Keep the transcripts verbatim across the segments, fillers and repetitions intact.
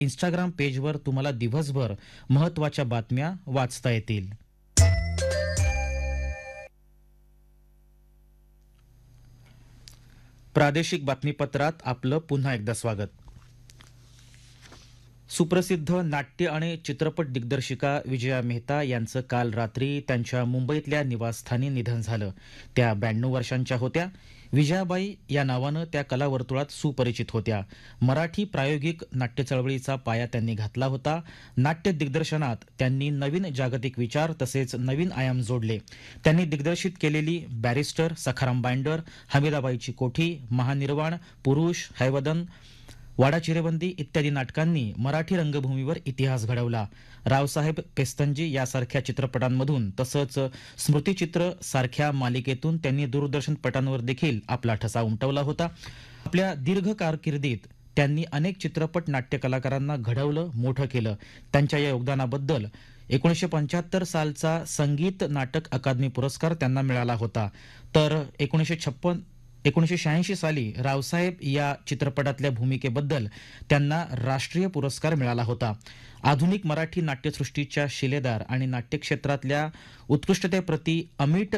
Instagram पेजवर तुम्हाला दिवसभर महत्त्वाच्या बातम्या वाचता येतील. प्रादेशिक बातमीपत्रात आपलं पुन्हा एकदा स्वागत. सुप्रसिद्ध नाट्य आणि चित्रपट दिग्दर्शिका विजया मेहता यांचं काल रात्री त्यांच्या मुंबईतल्या निवासस्थानी निधन झालं. त्या ब्याण्णव वर्षांच्या होत्या. विजयाबाई या नावानं त्या कलावर्तुळात सुपरिचित होत्या. मराठी प्रायोगिक नाट्य चळवळीचा पाया त्यांनी घातला होता. नाट्य दिग्दर्शनात त्यांनी नवीन जागतिक विचार तसेच नवीन आयाम जोडले. त्यांनी दिग्दर्शित केलेली बॅरिस्टर, सखाराम बाइंडर, हमीदाबाईची कोठी, महानिर्वाण, पुरुष, हैवदन, वाडा चिरेबंदी इत्यादी नाटकांनी मराठी रंगभूमीवर इतिहास घडवला. रावसाहेब पेस्तंजी यासारख्या चित्रपटांमधून तसंच स्मृतिचित्र सारख्या मालिकेतून त्यांनी दूरदर्शन पटांवर देखील आपला ठसा उमटवला होता. आपल्या दीर्घ कारकिर्दीत त्यांनी अनेक चित्रपट नाट्य कलाकारांना घडवलं, मोठं केलं. त्यांच्या या योगदानाबद्दल एकोणीसशे पंच्याहत्तर सालचा संगीत नाटक अकादमी पुरस्कार त्यांना मिळाला होता. तर एकोणीसशे छप्पन एकोणीसशे शहाऐंशी साली रावसाहेब या चित्रपटातल्या भूमिकेबद्दल त्यांना राष्ट्रीय पुरस्कार मिळाला होता. आधुनिक मराठी नाट्यसृष्टीच्या शिलेदार आणि नाट्यक्षेत्रातल्या उत्कृष्टतेप्रती अमिट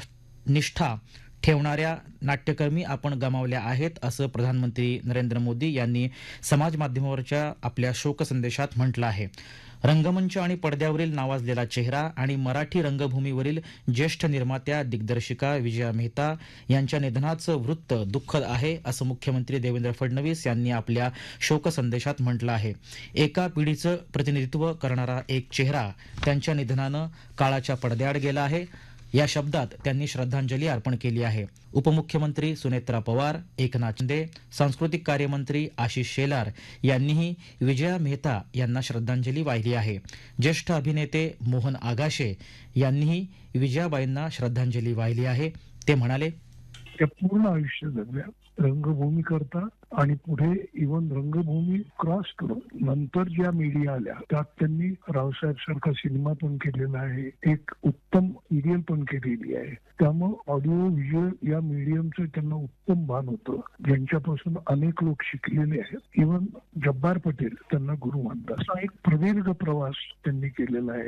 निष्ठा ठेवणाऱ्या नाट्यकर्मी आपण गमावल्या आहेत असं प्रधानमंत्री नरेंद्र मोदी यांनी समाज माध्यमावरच्या आपल्या शोकसंदेशात म्हटलं आहे. रंगमंच आणि पडद्यावरील नावाजलेला चेहरा आणि मराठी रंगभूमीवरील ज्येष्ठ निर्मात्या दिग्दर्शिका विजया मेहता यांच्या निधनाचं वृत्त दुःखद आहे असं मुख्यमंत्री देवेंद्र फडणवीस यांनी आपल्या शोकसंदेशात म्हटलं आहे. एका पिढीचं प्रतिनिधित्व करणारा एक चेहरा त्यांच्या निधनानं काळाच्या पडद्याआड गेला आहे. या शब्दात त्यांनी श्रद्धांजली अर्पण केली आहे. उपमुख्यमंत्री सुनेत्रा पवार, एकनाथ शिंदे, सांस्कृतिक कार्यमंत्री आशिष शेलार यांनीही विजया मेहता यांना श्रद्धांजली वाहिली आहे. ज्येष्ठ अभिनेते मोहन आगाशे यांनीही विजयाबाईंना श्रद्धांजली वाहिली आहे. ते म्हणाले, त्या पूर्ण आयुष्य जगल्या रंगभूमी करता आणि पुढे इव्हन रंगभूमी क्रॉस करून नंतर ज्या मीडिया आल्या त्यात त्यांनी रावसाहेब सारखा सिनेमा पण केलेला आहे, एक उत्तम सिरियल पण केलेली आहे. त्यामुळे ऑडिओ व्हिज्युअल या मीडियमचं त्यांना उत्तम भान होतं, ज्यांच्यापासून अनेक लोक शिकलेले आहेत. इव्हन जब्बार पटेल त्यांना गुरु मानतात. असा एक प्रदीर्घ प्रवास त्यांनी केलेला आहे.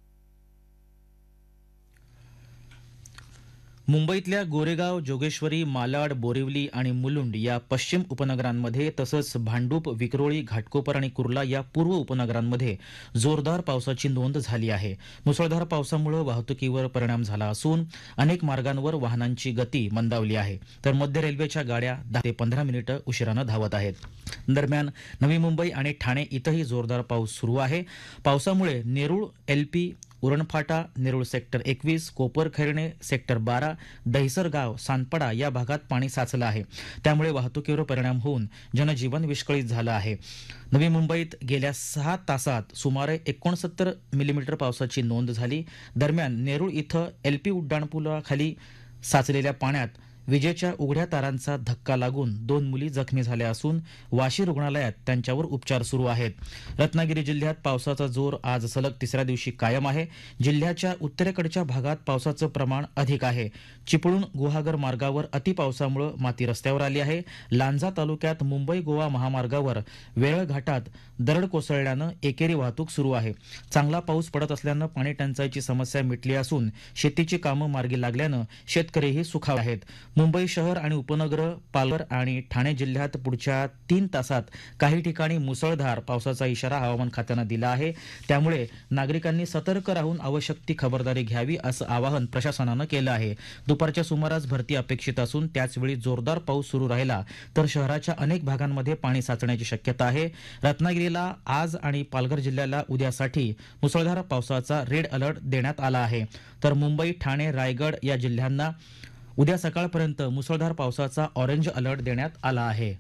मुंबईतल्या गोरेगाव, जोगेश्वरी, मालाड, बोरिवली आणि मुलुंड या पश्चिम उपनगरांमध्ये तसंच भांडूप, विक्रोळी, घाटकोपर आणि कुर्ला या पूर्व उपनगरांमध्ये जोरदार पावसाची नोंद झाली आहे. मुसळधार पावसामुळे वाहतुकीवर परिणाम झाला असून अनेक मार्गांवर वाहनांची गती मंदावली आहे. तर मध्य रेल्वेच्या गाड्या दहा ते पंधरा मिनिटं उशिरानं धावत आहेत. दरम्यान नवी मुंबई आणि ठाणे इथंही जोरदार पाऊस सुरू आहे. पावसामुळे नेरूळ, एलपी, उरणफाटा, नेरूळ सेक्टर एकवीस, कोपरखैरणे सेक्टर बारा, दहिसर गाव, सानपाडा या भागात पाणी साचलं आहे. त्यामुळे वाहतुकीवर परिणाम होऊन जनजीवन विस्कळीत झालं आहे. नवी मुंबईत गेल्या सहा तासात सुमारे एकोणसत्तर मिलीमीटर पावसाची नोंद झाली. दरम्यान नेरूळ इथं एलपी उड्डाणपुलाखाली साचलेल्या पाण्यात विजेच्या उघड्या तारांचा धक्का लागून दोन मुली जखमी झाल्या असून वाशी रुग्णालयात त्यांच्यावर उपचार सुरू आहेत. रत्नागिरी जिल्ह्यात पावसाचा जोर आज सलग तिसऱ्या दिवशी कायम आहे. जिल्ह्याच्या उत्तरेकडच्या भागात पावसाचं प्रमाण अधिक आहे. चिपळूण गुहागर मार्गावर अतिपावसामुळे माती रस्त्यावर आली आहे. लांजा तालुक्यात मुंबई गोवा महामार्गावर वेरळ घाटात दरड कोसळल्यानं एकेरी वाहतूक सुरू आहे. चांगला पाऊस पडत असल्यानं पाणी टंचाईची समस्या मिटली असून शेतीची कामं मार्गी लागल्यानं शेतकरीही सुखावले आहेत. मुंबई शहर आणि उपनगर, पालघर आणि ठाणे जिल्ह्यात पुढच्या तीन तासात काही ठिकाणी मुसळधार पावसाचा इशारा हवामान खात्यानं दिला आहे. त्यामुळे नागरिकांनी सतर्क राहून आवश्यक ती खबरदारी घ्यावी असं आवाहन प्रशासनानं केलं आहे. दुपारच्या सुमारास भरती अपेक्षित असून त्याचवेळी जोरदार पाऊस सुरू राहिला तर शहराच्या अनेक भागांमध्ये पाणी साचण्याची शक्यता आहे. रत्नागिरीला आज आणि पालघर जिल्ह्याला उद्यासाठी मुसळधार पावसाचा रेड अलर्ट देण्यात आला आहे. तर मुंबई, ठाणे, रायगड या जिल्ह्यांना उद्या सकाळपर्यंत मुसळधार पावसाचा ऑरेंज अलर्ट देण्यात आला आहे.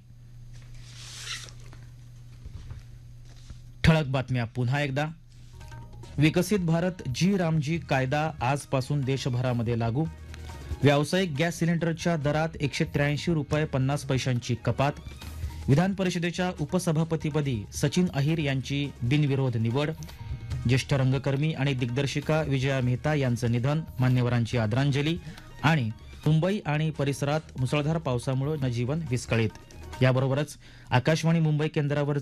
ठळक बातम्या पुन्हा एकदा. विकसित भारत जी रामजी कायदा आजपासून देशभरामध्ये लागू. व्यावसायिक गॅस सिलेंडरच्या दरात एकशे त्र्याऐंशी रुपये पन्नास पैशांची कपात. विधान परिषदेच्या उपसभापतीपदी सचिन अहिर यांची बिनविरोध निवड. ज्येष्ठ रंगकर्मी आणि दिग्दर्शिका विजया मेहता यांचं निधन, मान्यवरांची आदरांजली. आणि मुंबई आणि परिसरात मुसळधार पावसामुळे जनजीवन विस्कळीत. याबरोबरच आकाशवाणी मुंबई केंद्रावर